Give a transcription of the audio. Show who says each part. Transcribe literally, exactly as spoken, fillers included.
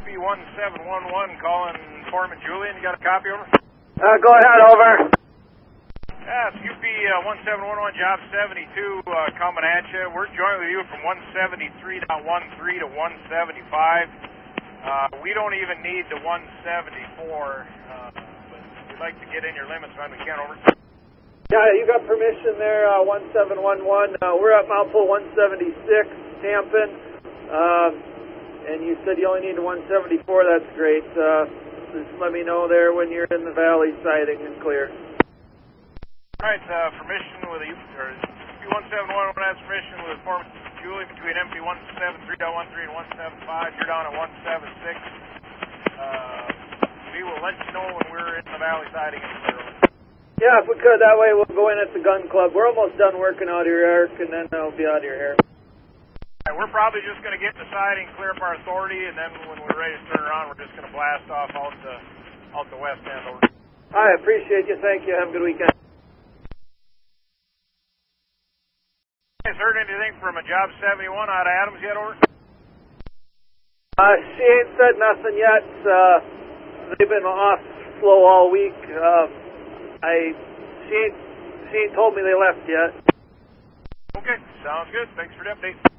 Speaker 1: B one seven one one calling Foreman Julian. You got a copy over?
Speaker 2: Uh, go ahead, over.
Speaker 1: Yeah, it's U P uh, one seven one one, job seventy-two uh, coming at you. We're joining with you from one seventy-three point one three to one seventy-five. Uh, we don't even need the one seventy-four, uh, but we'd like to get in your limits when we can, over.
Speaker 2: Yeah, you got permission there, uh, one seven one one. Uh, we're at Mount Pool one seventy-six, Tampin. Um, and you said you only need the one seventy-four. That's great. Uh, just let me know there when you're in the valley sighting and clear.
Speaker 1: All right, uh, permission with a U P one seven one one has permission with Foreman Julie between M P one seventy-three point one three and one seventy-five. You're down at one seventy-six. Uh, we will let you know when we're in the valley siding and clear.
Speaker 2: Yeah, if we could, that way we'll go in at the gun club. We're almost done working out your Eric, and then I'll be out of your hair.
Speaker 1: All right, we're probably just going to get the siding, clear up our authority, and then when we're ready to turn around, we're just going to blast off out the, out the west end. Over.
Speaker 2: I appreciate you. Thank you. Have a good weekend.
Speaker 1: Has heard anything from a job seventy-one out of Adams yet, over?
Speaker 2: Uh, she ain't said nothing yet. Uh, they've been off slow all week. Uh, I, she ain't, she ain't told me they left yet.
Speaker 1: Okay, sounds good. Thanks for the update.